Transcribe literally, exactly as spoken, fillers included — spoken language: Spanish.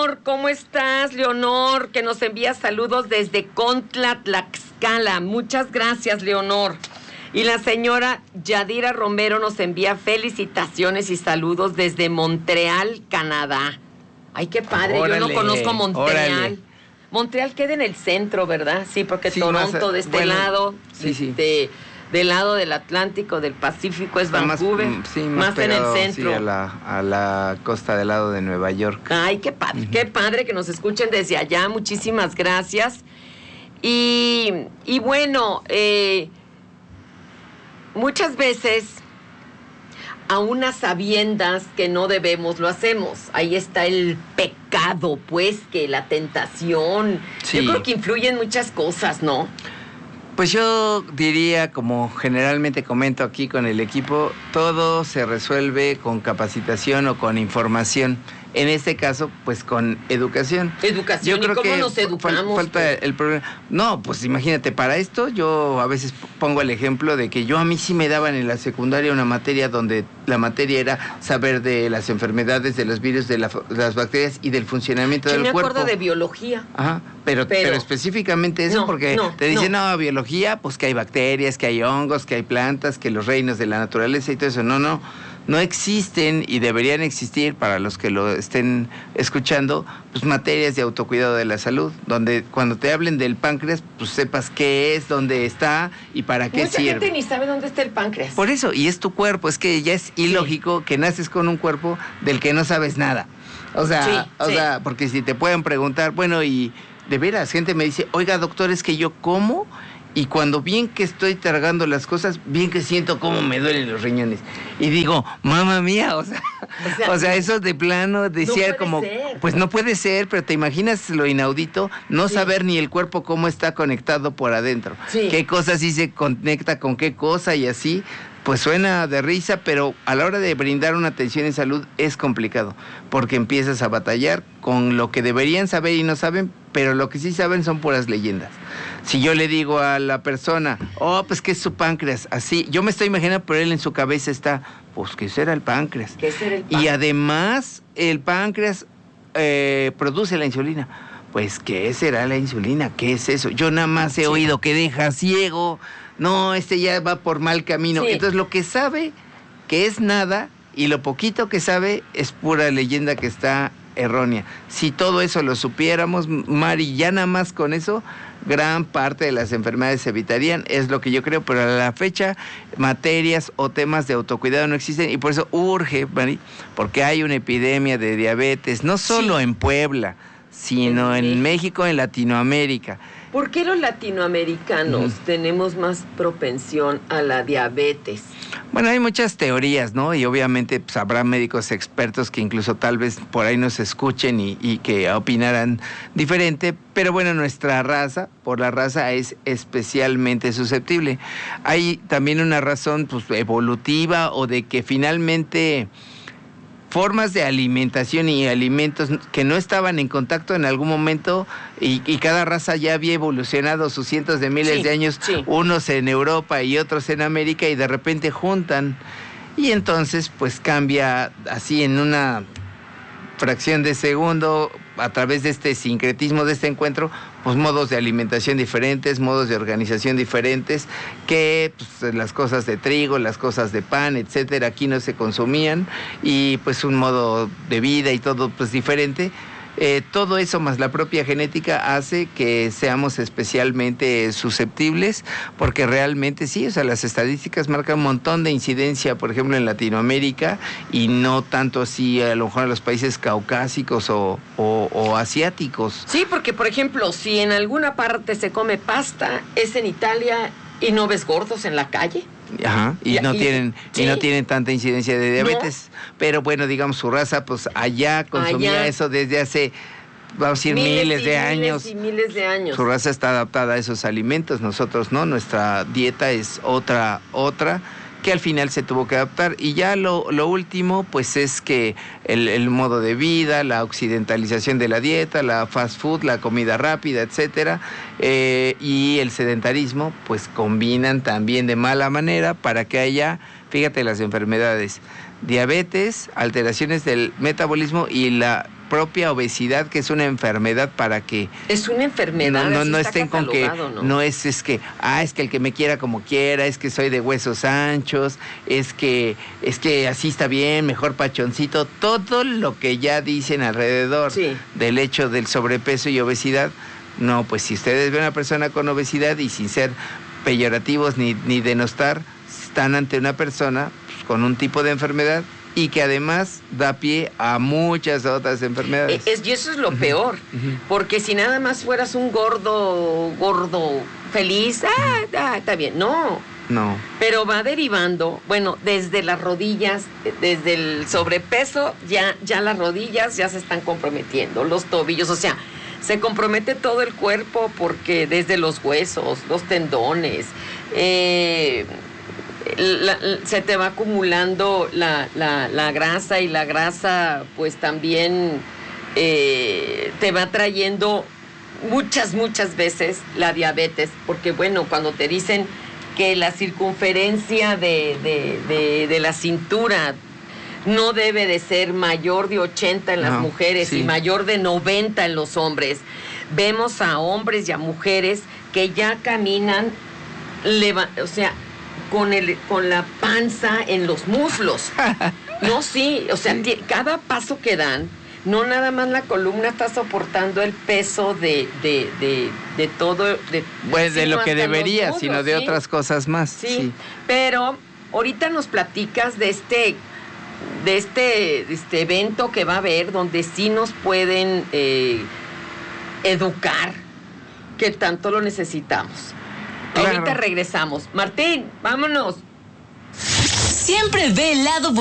Leonor, ¿cómo estás, Leonor? Que nos envía saludos desde Contla, Tlaxcala. Muchas gracias, Leonor. Y la señora Yadira Romero nos envía felicitaciones y saludos desde Montreal, Canadá. Ay, qué padre, órale, yo no conozco Montreal. Órale. Montreal queda en el centro, ¿verdad? Sí, porque sí, Toronto más, de este bueno, lado, sí, sí. De, del lado del Atlántico, del Pacífico es Está Vancouver, más, sí, más, más pegado, en el centro. Sí, a la, a la costa del lado de Nueva York. Ay, qué padre, uh-huh. qué padre que nos escuchen desde allá, muchísimas gracias. Y, y bueno, eh, muchas veces, a unas sabiendas que no debemos, lo hacemos. Ahí está el pecado, pues, que la tentación. Sí. Yo creo que influyen muchas cosas, ¿no? Pues yo diría, como generalmente comento aquí con el equipo, todo se resuelve con capacitación o con información. En este caso, pues con educación. Educación, yo creo ¿y cómo que nos educamos? Falta pues? el problema. No, pues imagínate, para esto yo a veces pongo el ejemplo de que yo a mí sí me daban en la secundaria una materia donde la materia era saber de las enfermedades, de los virus, de, la, de las bacterias y del funcionamiento sí, del me cuerpo. Me acuerdo de biología. Ajá, pero, pero, pero específicamente eso, no, porque no, te dicen, no. no, biología, pues que hay bacterias, que hay hongos, que hay plantas, que los reinos de la naturaleza y todo eso. No, no. No existen y deberían existir, para los que lo estén escuchando, pues materias de autocuidado de la salud, donde cuando te hablen del páncreas, pues sepas qué es, dónde está y para qué Mucha sirve. Mucha gente ni sabe dónde está el páncreas. Por eso, y es tu cuerpo, es que ya es ilógico sí. que naces con un cuerpo del que no sabes nada. O sea, sí, o sí. sea, porque si te pueden preguntar, bueno, y de veras, gente me dice, oiga, doctor, es que yo como... Y cuando bien que estoy tragando las cosas, bien que siento cómo me duelen los riñones. Y digo, mamá mía, o sea, o sea, o sea eso de plano decía no como, ser. Pues no puede ser, pero te imaginas lo inaudito, no sí. saber ni el cuerpo cómo está conectado por adentro. Sí. Qué cosa sí se conecta con qué cosa y así. Pues suena de risa, pero a la hora de brindar una atención en salud es complicado, porque empiezas a batallar con lo que deberían saber y no saben, pero lo que sí saben son puras leyendas. Si yo le digo a la persona, oh, pues que es su páncreas, así, yo me estoy imaginando, pero él en su cabeza está, pues ¿qué será el páncreas? ¿Qué será el páncreas? Y además, el páncreas eh, produce la insulina. Pues, ¿qué será la insulina? ¿Qué es eso? Yo nada más he sí. oído que deja ciego. No, este ya va por mal camino. Sí. Entonces, lo que sabe, que es nada, y lo poquito que sabe, es pura leyenda que está errónea. Si todo eso lo supiéramos, Mari, ya nada más con eso, gran parte de las enfermedades se evitarían, es lo que yo creo, pero a la fecha, materias o temas de autocuidado no existen, y por eso urge, Mari, porque hay una epidemia de diabetes, no solo sí. en Puebla, sino en, en México, en Latinoamérica. ¿Por qué los latinoamericanos mm. tenemos más propensión a la diabetes? Bueno, hay muchas teorías, ¿no? Y obviamente pues, habrá médicos expertos que incluso tal vez por ahí nos escuchen y, y que opinarán diferente, pero bueno, nuestra raza, por la raza, es especialmente susceptible. Hay también una razón pues, evolutiva o de que finalmente... formas de alimentación y alimentos que no estaban en contacto en algún momento y, y cada raza ya había evolucionado sus cientos de miles sí, de años, sí. unos en Europa y otros en América, y de repente juntan y entonces pues cambia así en una fracción de segundo a través de este sincretismo, de este encuentro, pues modos de alimentación diferentes, modos de organización diferentes, que pues, las cosas de trigo, las cosas de pan, etcétera, aquí no se consumían, y pues un modo de vida y todo pues diferente. Eh, todo eso más la propia genética hace que seamos especialmente susceptibles, porque realmente sí, o sea, las estadísticas marcan un montón de incidencia, por ejemplo, en Latinoamérica, y no tanto así a lo mejor en los países caucásicos o, o, o asiáticos. Sí, porque por ejemplo, si en alguna parte se come pasta, es en Italia y no ves gordos en la calle. Ajá, y, y no y, tienen sí. y no tienen tanta incidencia de diabetes, no. Pero bueno, digamos su raza pues allá consumía allá. eso desde hace vamos a decir miles, miles de miles años. Y miles de años. Su raza está adaptada a esos alimentos, nosotros no, nuestra dieta es otra otra que al final se tuvo que adaptar. Y ya lo, lo último, pues es que el, el modo de vida, la occidentalización de la dieta, la fast food, la comida rápida, etcétera, eh, y el sedentarismo, pues combinan también de mala manera para que haya, fíjate, las enfermedades, diabetes, alteraciones del metabolismo y la propia obesidad, que es una enfermedad, para que es una enfermedad, no, no, así no está estén con que catalogado, ¿no? no es es que ah es que el que me quiera como quiera, es que soy de huesos anchos, es que es que así está bien, mejor pachoncito, todo lo que ya dicen alrededor Sí. del hecho del sobrepeso y obesidad. No, pues si ustedes ven a una persona con obesidad, y sin ser peyorativos ni, ni denostar, están ante una persona pues, con un tipo de enfermedad, y que además da pie a muchas otras enfermedades. Es, y eso es lo peor, Uh-huh. porque si nada más fueras un gordo, gordo feliz, ah, ah, está bien, no. No. Pero va derivando, bueno, desde las rodillas, desde el sobrepeso, ya, ya las rodillas ya se están comprometiendo, los tobillos, o sea, se compromete todo el cuerpo, porque desde los huesos, los tendones, eh, la, la, se te va acumulando la, la, la grasa, y la grasa pues también eh, te va trayendo muchas, muchas veces la diabetes, porque bueno, cuando te dicen que la circunferencia de, de, de, de la cintura no debe de ser mayor de ochenta en las No, mujeres sí. y mayor de noventa en los hombres. Vemos a hombres y a mujeres que ya caminan, leva, o sea, con, el, con la panza en los muslos. No, sí, o sea, sí. Cada paso que dan, no nada más la columna está soportando el peso de, de, de, de todo. De, pues de lo que debería, muslos, sino de ¿sí? otras cosas más. Sí, sí, pero ahorita nos platicas de este de este, este evento que va a haber, donde sí nos pueden eh, educar, que tanto lo necesitamos. Claro. Ahorita regresamos. Martín, vámonos. Siempre ve el lado